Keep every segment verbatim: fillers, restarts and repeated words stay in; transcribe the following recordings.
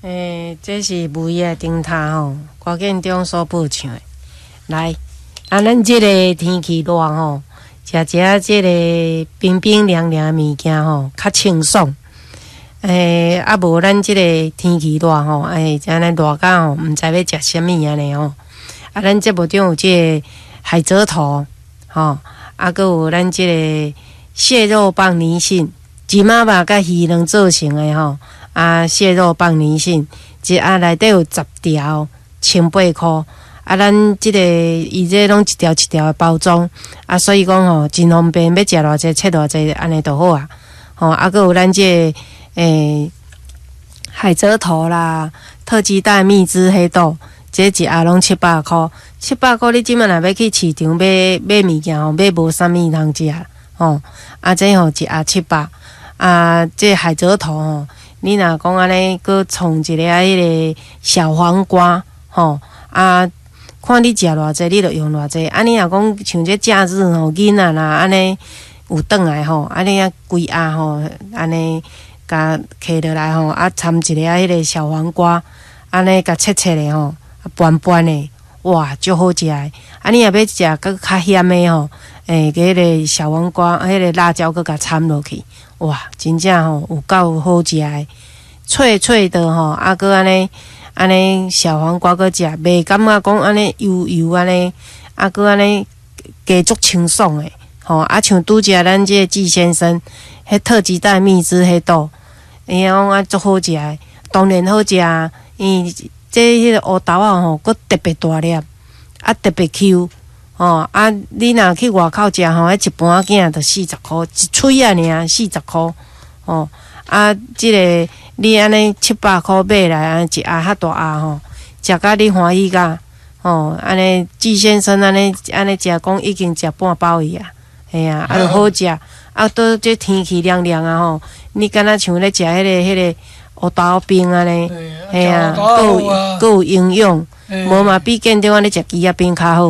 诶，这是武夷的灯塔吼，郭建中所播唱的。来，啊，咱即个天气热吼，食食即个冰冰凉凉的物件吼，较清爽。诶，啊无咱即个天气热吼，哎，安尼热到吼，毋知要食啥物安尼吼。啊，咱节目中有即个海蜇头，吼，啊，搁有咱即个蟹肉棒泥杏，鸡妈肉甲鱼卵做成的吼。啊，蟹肉棒泥杏，一盒内底有十条，千八箍。啊，咱即、这个伊这拢一条一条的包装，啊，所以讲吼，真方便，要食偌济，切偌济，安尼就好啊。吼，啊，搁有咱这个、诶海蜇头啦，特级蛋蜜汁黑豆，这一盒拢七百箍，七百箍你即满若要去市场买买物件吼，买无啥物通食吼。啊，这吼一盒七百，啊，这海蜇头吼。你若讲安尼，搁创一个迄个小黄瓜，吼啊，看你食偌济，你就用偌济。啊，你若讲像这假日吼，囡仔啦安尼有转来吼，安尼啊规盒吼，安尼甲摕落来吼，啊掺一个迄个小黄瓜，安尼甲切切的吼，啊拌拌的，哇，足好食的。啊，你若要食搁较咸的吼，诶，迄个小黄瓜，迄个辣椒搁甲掺落去。哇，真正吼有够好食的，脆脆的吼，啊，搁安尼安尼小黄瓜搁食，袂感觉讲安尼油油安尼，啊，搁安尼加足清爽的，吼，啊，像拄则咱这个季先生，迄特级蛋蜜汁迄道，伊讲啊足好食的，当然好食啊，因为这迄个乌豆仔吼，搁特别大粒，啊，特别 Q。哦，啊，你若去外口食吼，迄一盘囝着四十箍，一喙啊尔，四十箍。哦，啊，即、这个你安尼七百箍买来，安尼一盒较大盒吼，食甲你欢喜甲。哦，安尼季先生安尼安尼食讲已经食半包伊啊，嘿啊，啊，好食。啊，倒这天气凉凉啊吼，你敢若像咧食迄个迄个乌豆冰安尼，嘿啊，够有够有营养。无嘛，比见着安尼食鸡仔冰较好。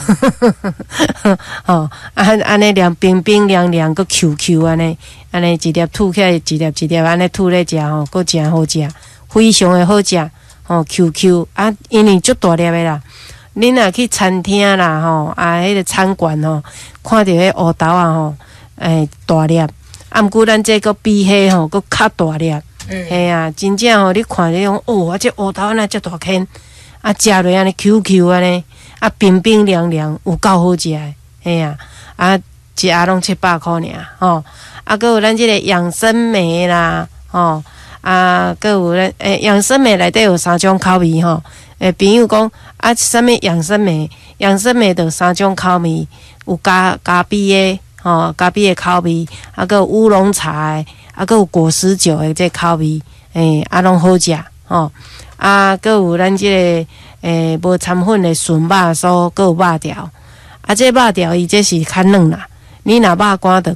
吼，安安尼凉冰冰凉凉，佮 Q Q 安尼，安尼一粒吐起来，一粒一粒安尼吐咧食吼，佮真好食，非常的好食。吼 ，Q Q 啊，因为足大粒的啦。你若去餐厅啦，吼啊，迄、那个餐馆吼，看到迄乌豆啊吼，诶大粒，啊，毋过咱这个比迄吼，佮较大粒。嘿啊，真正吼，你看这种哦，啊，这乌豆安尼遮大颗。啊，食落安尼 Q Q 安尼，啊冰冰凉凉，有够好食诶，嘿啊，啊一盒拢七百箍尔，吼，啊，搁有咱即个养生梅啦，吼，啊，搁有咱诶养生梅内底有三种口味吼，诶，朋友讲啊，啥物养生梅？养生梅着三种口味，有咖咖啡诶，吼，咖啡诶口味，啊，搁有乌龙茶诶，啊，搁有果实酒诶这口味，诶，啊，拢好食，吼。啊，搁有咱即、这个诶无掺粉的纯肉酥，搁有肉条。啊，这肉条伊这是较软啦，你若肉干着